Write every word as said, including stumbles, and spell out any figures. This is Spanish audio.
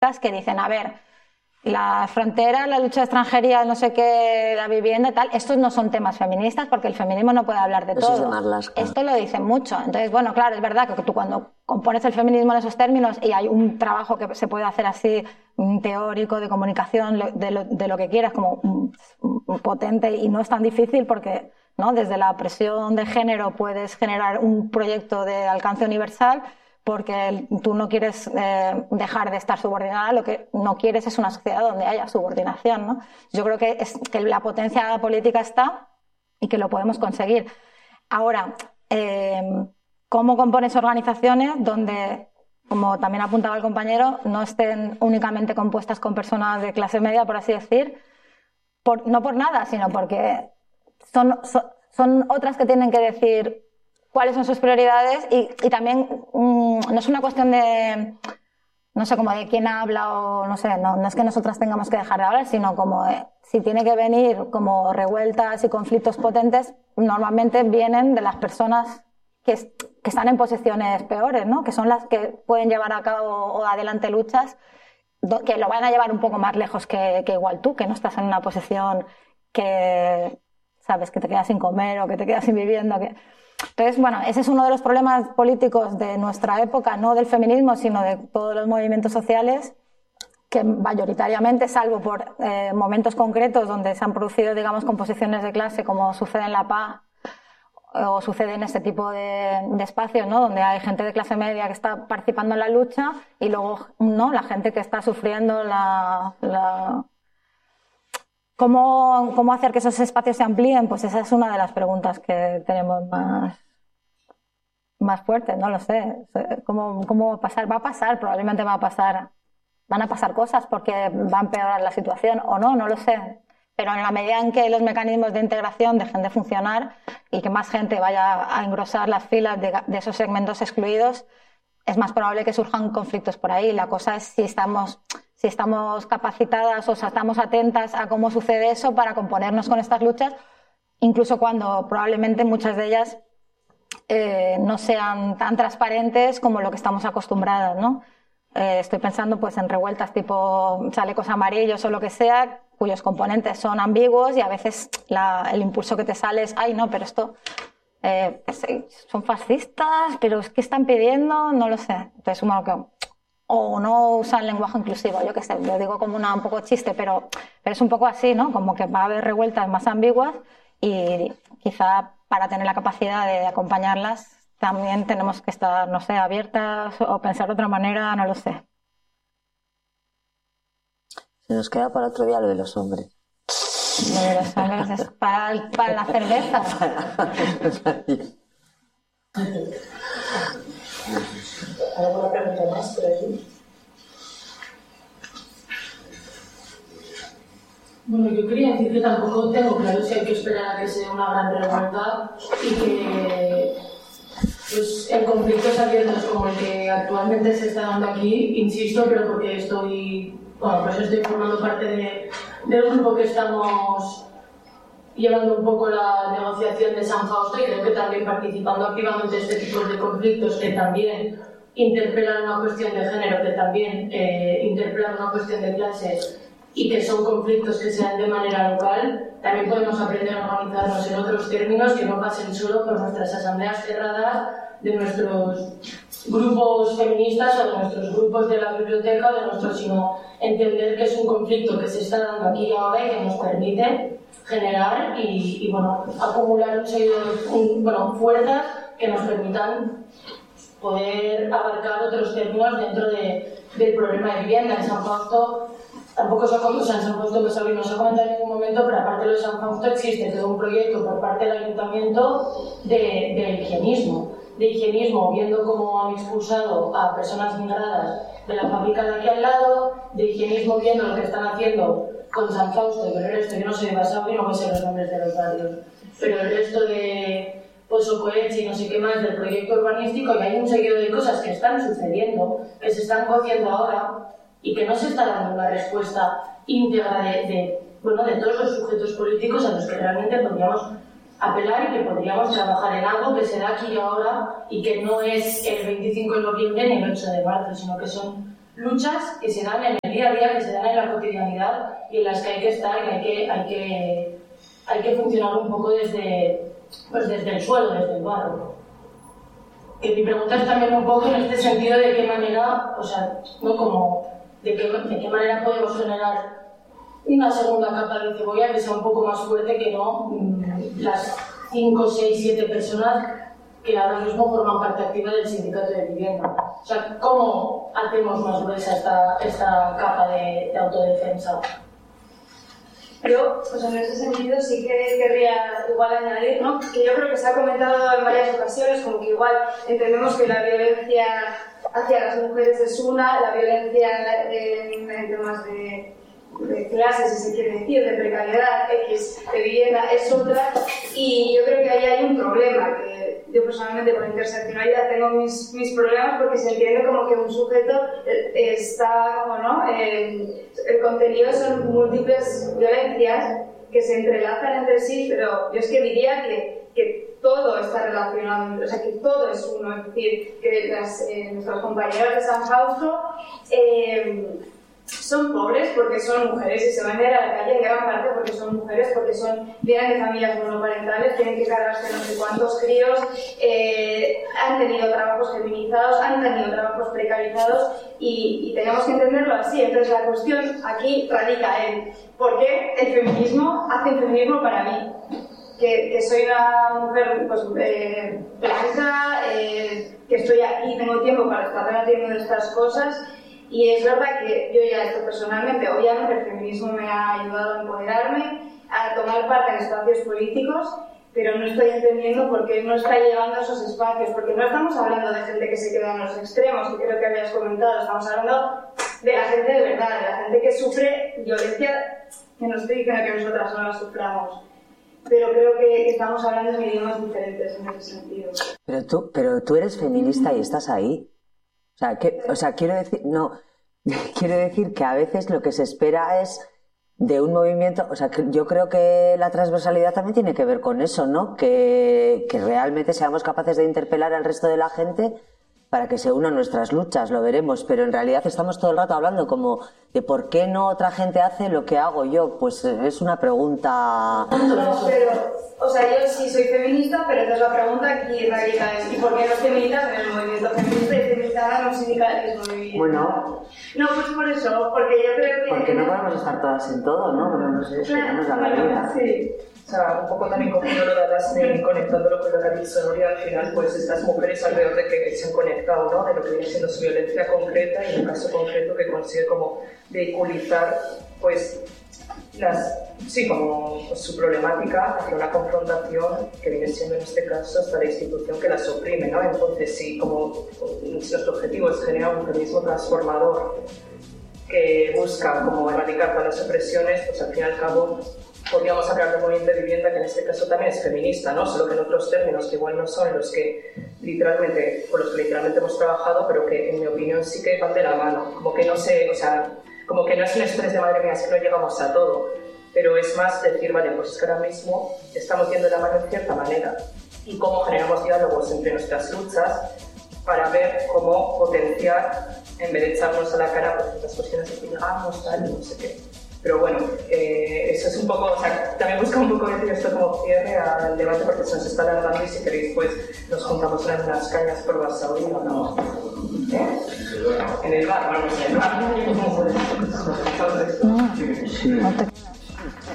que dicen, a ver, la frontera, la lucha de extranjería, no sé qué, la vivienda y tal, estos no son temas feministas porque el feminismo no puede hablar de Eso todo. es de Marlaska. Esto lo dicen mucho. Entonces, bueno, claro, es verdad que tú cuando compones el feminismo en esos términos y hay un trabajo que se puede hacer así, un teórico de comunicación, de lo, de lo que quieras, como un, un potente, y no es tan difícil porque, ¿no?, desde la presión de género puedes generar un proyecto de alcance universal, porque tú no quieres eh, dejar de estar subordinada, lo que no quieres es una sociedad donde haya subordinación, ¿no? Yo creo que, es, que la potencia política está y que lo podemos conseguir. Ahora, eh, ¿cómo compones organizaciones donde, como también apuntaba el compañero, no estén únicamente compuestas con personas de clase media, por así decir? Por, no por nada, sino porque son, son, son otras que tienen que decir cuáles son sus prioridades y, y también mmm, no es una cuestión de, no sé, como de quién habla o no sé, no, no es que nosotras tengamos que dejar de hablar, sino como eh, si tiene que venir como revueltas y conflictos potentes, normalmente vienen de las personas que, que están en posiciones peores, ¿no? Que son las que pueden llevar a cabo o adelante luchas que lo van a llevar un poco más lejos que, que igual tú, que no estás en una posición que, sabes, que te quedas sin comer o que te quedas sin vivienda, que... Entonces, bueno, ese es uno de los problemas políticos de nuestra época, no del feminismo, sino de todos los movimientos sociales, que mayoritariamente, salvo por eh, momentos concretos donde se han producido, digamos, composiciones de clase, como sucede en la P A o sucede en este tipo de, de espacios, ¿no?, donde hay gente de clase media que está participando en la lucha y luego, ¿no?, la gente que está sufriendo la... la... ¿Cómo, ¿Cómo hacer que esos espacios se amplíen? Pues esa es una de las preguntas que tenemos más, más fuertes, no lo sé. ¿Cómo, ¿Cómo va a pasar? Va a pasar, probablemente va a pasar. Van a pasar cosas porque va a empeorar la situación o no, no lo sé. Pero en la medida en que los mecanismos de integración dejen de funcionar y que más gente vaya a engrosar las filas de, de esos segmentos excluidos, es más probable que surjan conflictos por ahí. La cosa es si estamos... si estamos capacitadas o sea, estamos atentas a cómo sucede eso para componernos con estas luchas, incluso cuando probablemente muchas de ellas eh, no sean tan transparentes como lo que estamos acostumbradas, ¿no? Eh, estoy pensando pues en revueltas tipo chalecos amarillos o lo que sea, cuyos componentes son ambiguos y a veces la, el impulso que te sale es, ay no, pero esto eh, son fascistas, pero es que están pidiendo, no lo sé. Entonces, bueno, que... o no usan lenguaje inclusivo, yo qué sé, lo digo como una, un poco chiste, pero, pero es un poco así, ¿no? Como que va a haber revueltas más ambiguas y quizá para tener la capacidad de acompañarlas también tenemos que estar, no sé, abiertas o pensar de otra manera, no lo sé. Se nos queda para otro día lo de los hombres. Lo de los hombres es para, para la cerveza. ¿Alguna pregunta más por ahí? Bueno, yo quería decir que tampoco tengo claro si hay que esperar a que sea una gran revuelta y que pues, en conflictos abiertos como el que actualmente se está dando aquí, insisto, pero porque estoy, bueno, pues estoy formando parte de, del grupo que estamos llevando un poco la negociación de San Fausto y creo que también participando activamente en este tipo de conflictos que también interpelan una cuestión de género, que también eh, interpelan una cuestión de clases y que son conflictos que se dan de manera local, también podemos aprender a organizarnos en otros términos que no pasen solo por nuestras asambleas cerradas de nuestros grupos feministas o de nuestros grupos de la biblioteca o de nuestros, sino entender que es un conflicto que se está dando aquí y ahora y que nos permite generar y, y bueno, acumular un seguido de un, bueno, fuerzas que nos permitan poder abarcar otros términos dentro de, del problema de vivienda. En San Fausto tampoco se ha comentado, o sea, en San Fausto pues, no se ha comentado en ningún momento, pero aparte de San Fausto existe todo un proyecto por parte del ayuntamiento de, de higienismo, de higienismo, viendo cómo han expulsado a personas migradas de la fábrica de aquí al lado, de higienismo viendo lo que están haciendo con San Fausto y con el resto, yo no soy de Basauri, no me sé los nombres de los barrios, pero el resto de Pozocoetxe y no sé qué más del proyecto urbanístico, y hay un seguido de cosas que están sucediendo, que se están cociendo ahora y que no se está dando una respuesta íntegra de, de, bueno, de todos los sujetos políticos a los que realmente podríamos apelar y que podríamos trabajar en algo que se da aquí y ahora y que no es el veinticinco de noviembre ni el ocho de marzo, sino que son luchas que se dan en el día a día, que se dan en la cotidianidad y en las que hay que estar y que hay que, hay que, hay que funcionar un poco desde, pues desde el suelo, desde el barro. Que mi pregunta es también un poco en este sentido de qué manera, o sea, no como, de qué, de qué manera podemos generar una segunda capa de cebolla que sea un poco más fuerte que no mmm, las cinco, seis, siete personas que ahora mismo forman parte activa del sindicato de vivienda. O sea, ¿cómo hacemos más gruesa esta, esta capa de, de autodefensa? Yo, pues en ese sentido sí que querría igual añadir, ¿no? Que yo creo que se ha comentado en varias ocasiones, como que igual entendemos que la violencia hacia las mujeres es una, la violencia en, en temas de, de clase, si se quiere decir, de precariedad, X, de vivienda, es otra, y yo creo que ahí hay un problema, que yo personalmente con interseccionalidad tengo mis, mis problemas porque se entiende como que un sujeto está, como no, el, el contenido son múltiples violencias que se entrelazan entre sí, pero yo es que diría que, que todo está relacionado, o sea, que todo es uno, es decir, que las, eh, nuestras compañeras de San Fausto eh, son pobres porque son mujeres y se van a ir a la calle en gran parte porque son mujeres, porque son, vienen de familias monoparentales, tienen que cargarse no sé cuántos críos, eh, han tenido trabajos feminizados, han tenido trabajos precarizados y, y tenemos que entenderlo así. Entonces la cuestión aquí radica en por qué el feminismo hace el feminismo para mí. Que, que soy una mujer pues, eh, blanca, eh, que estoy aquí, tengo tiempo para estar haciendo estas cosas. Y es verdad que yo ya esto personalmente, obviamente el feminismo me ha ayudado a empoderarme, a tomar parte en espacios políticos, pero no estoy entendiendo por qué no está llegando a esos espacios, porque no estamos hablando de gente que se queda en los extremos, que creo que habías comentado, estamos hablando de la gente de verdad, de la gente que sufre violencia, que no estoy diciendo que nosotras no la suframos, pero creo que estamos hablando de idiomas diferentes en ese sentido. Pero tú, pero tú eres feminista y estás ahí. O sea, que, o sea, quiero decir, no, quiero decir que a veces lo que se espera es de un movimiento, o sea, que yo creo que la transversalidad también tiene que ver con eso, ¿no? Que, que realmente seamos capaces de interpelar al resto de la gente para que se unan nuestras luchas, lo veremos, pero en realidad estamos todo el rato hablando como de por qué no otra gente hace lo que hago yo, pues es una pregunta... No, pero, o sea, yo sí soy feminista, pero entonces la pregunta aquí radica es ¿y por qué no feministas en el movimiento feminista y feministas en los sindicalismo? Bueno... No, pues por eso, porque yo creo que... Porque no podemos estar todas en todo, ¿no? Porque no sé, tenemos la vida. Sí. O sea, un poco también cogiendo lo de Alasne y conectándolo con lo que ha dicho Nuria, al final, pues estas mujeres alrededor de que se han conectado, ¿no? De lo que viene siendo su violencia concreta y en un caso concreto que consigue como vehiculizar, pues, las, sí, como pues, su problemática hacia una confrontación que viene siendo en este caso hasta la institución que las oprime, ¿no? Entonces, sí, como si nuestro objetivo es generar un feminismo transformador que busca como erradicar todas las opresiones, pues al fin y al cabo podríamos hablar de un movimiento de vivienda que en este caso también es feminista, ¿no? Solo que en otros términos que igual no son los que literalmente, con los que literalmente hemos trabajado, pero que en mi opinión sí que van de la mano. Como que no sé, o sea, como que no es un estrés de madre mía, es que no llegamos a todo. Pero es más decir, vale, pues es que ahora mismo estamos yendo de la mano en cierta manera. Y cómo generamos diálogos entre nuestras luchas para ver cómo potenciar, en vez de echarnos a la cara por ciertas cuestiones de que llegamos, tal, y no sé qué. Pero bueno, eh, eso es un poco, o sea, también busco un poco decir esto como cierre al debate porque se nos está alargando y si queréis pues nos juntamos en unas cañas por Basauri o no. ¿Eh? En el bar, vamos, en el bar. No, no te...